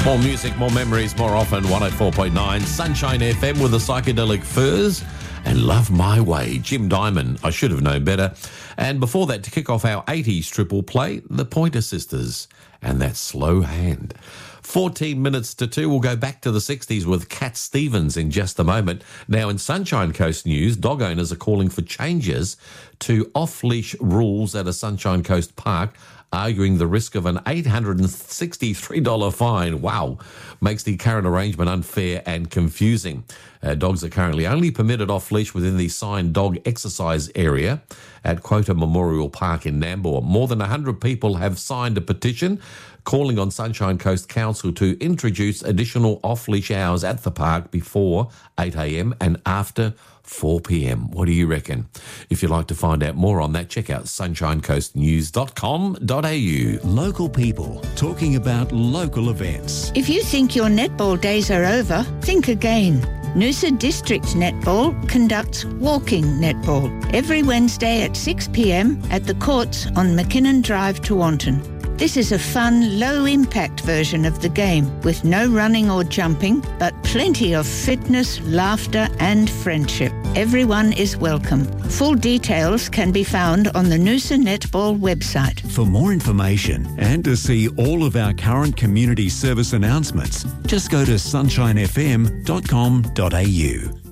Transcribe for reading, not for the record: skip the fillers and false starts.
More music, more memories, more often. 104.9 Sunshine FM with the Psychedelic Furs and Love My Way. Jim Diamond, I should have known better. And before that, to kick off our 80s triple play, the Pointer Sisters and that Slow Hand. 14 minutes to 2. We'll go back to the 60s with Cat Stevens in just a moment. Now, in Sunshine Coast news, dog owners are calling for changes to off-leash rules at a Sunshine Coast park, arguing the risk of an $863 fine. Wow, makes the current arrangement unfair and confusing. Dogs are currently only permitted off-leash within the signed dog exercise area at Quota Memorial Park in Nambour. More than 100 people have signed a petition calling on Sunshine Coast Council to introduce additional off-leash hours at the park before 8 a.m. and after 4 p.m. What do you reckon? If you'd like to find out more on that, check out sunshinecoastnews.com.au. Local people talking about local events. If you think your netball days are over, think again. Noosa District Netball conducts walking netball every Wednesday at 6 p.m. at the courts on McKinnon Drive, Tewantin. This is a fun, low-impact version of the game with no running or jumping, but plenty of fitness, laughter and friendship. Everyone is welcome. Full details can be found on the Noosa Netball website. For more information and to see all of our current community service announcements, just go to sunshinefm.com.au.